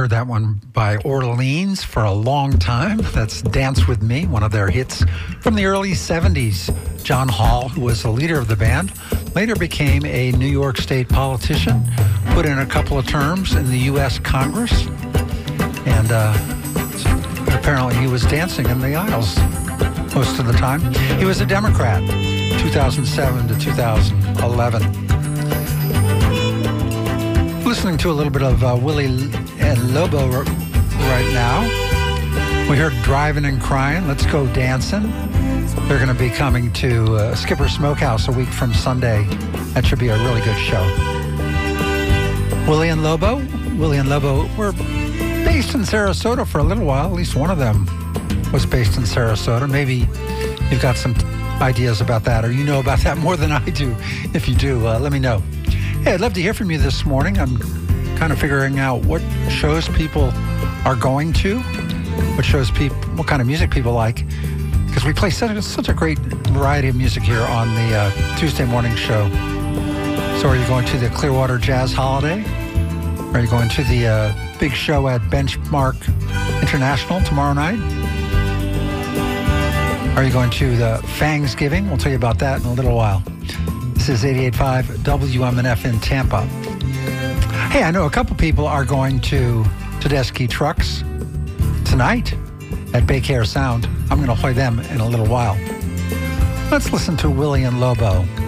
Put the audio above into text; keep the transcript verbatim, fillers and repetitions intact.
heard that one by Orleans for a long time. That's Dance With Me, one of their hits from the early seventies. John Hall, who was the leader of the band, later became a New York State politician, put in a couple of terms in the U S Congress, and uh, apparently he was dancing in the aisles most of the time. He was a Democrat, two thousand seven to two thousand eleven. Listening to a little bit of uh, Willie and Lobo r- right now. We heard Driving and Crying, Let's Go Dancing. They're going to be coming to uh, Skipper Smokehouse a week from Sunday. That should be a really good show. Willie and Lobo. Willie and Lobo were based in Sarasota for a little while. At least one of them was based in Sarasota. Maybe you've got some ideas about that, or you know about that more than I do. If you do, uh, let me know. Hey, I'd love to hear from you this morning. I'm kind of figuring out what shows people are going to, what shows people, what kind of music people like, because we play such a, such a great variety of music here on the uh, Tuesday morning show. So are you going to the Clearwater Jazz Holiday? Are you going to the uh, big show at Benchmark International tomorrow night? Are you going to the Fangsgiving? We'll tell you about that in a little while. This is eighty-eight point five W M N F in Tampa. Hey, I know a couple people are going to Tedeschi Trucks tonight at Bay Care Sound. I'm going to play them in a little while. Let's listen to Willie and Lobo.